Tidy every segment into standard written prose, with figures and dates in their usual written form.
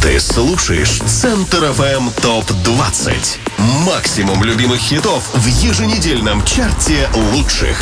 Ты слушаешь Центр ФМ ТОП-20. Максимум любимых хитов в еженедельном чарте лучших.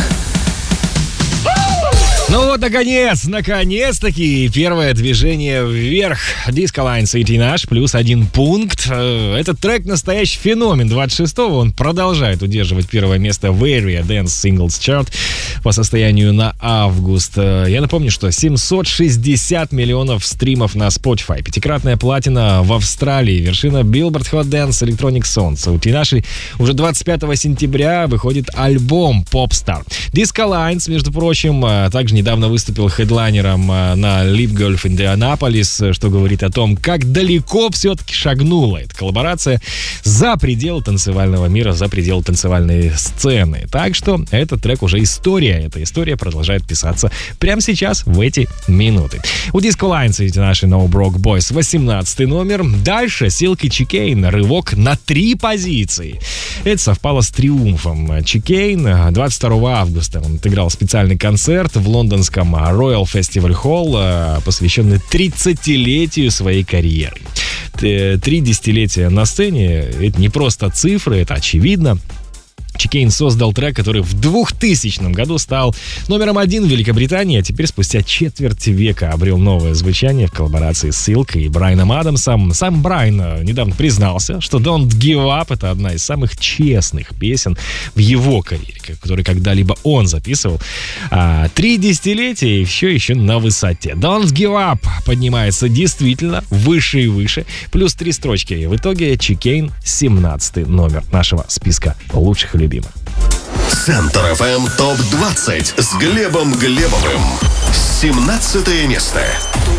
Ну вот, наконец-таки, первое движение вверх. Disco Lines и Tinashe плюс 1 пункт. Этот трек настоящий феномен. 26-го он продолжает удерживать первое место в Area Dance Singles Chart по состоянию на август. Я напомню, что 760 миллионов стримов на Spotify, пятикратная платина в Австралии, вершина Billboard Hot Dance Electronic Songs. У Tinashe уже 25 сентября выходит альбом Popstar. Disco Lines, между прочим, также недавно выступил хедлайнером на Live Golf Индианаполис, что говорит о том, как далеко все-таки шагнула эта коллаборация за пределы танцевального мира, за пределы танцевальной сцены. Так что этот трек уже история. Эта история продолжает писаться прямо сейчас, в эти минуты. У Disco Lines и Tinashe No Broke Boys 18 номер. Дальше Silk и Chicane. Рывок на 3 позиции. Это совпало с триумфом. Chicane 22 августа он отыграл специальный концерт в лондонском Royal Festival Hall, посвященный 30-летию своей карьеры. 3 десятилетия на сцене — это не просто цифры, это очевидно. Chicane создал трек, который в 2000 году стал номером 1 в Великобритании, а теперь спустя четверть века обрел новое звучание в коллаборации с Silk и Брайаном Адамсом. Сам Брайан недавно признался, что Don't Give Up — это одна из самых честных песен в его карьере, которую когда-либо он записывал. 3 десятилетия и все еще на высоте. Don't Give Up поднимается действительно выше и выше. Плюс 3 строчки. И в итоге Chicane 17 номер нашего списка лучших и любимых. Центр ФМ ТОП-20 с Глебом Глебовым. 17 место.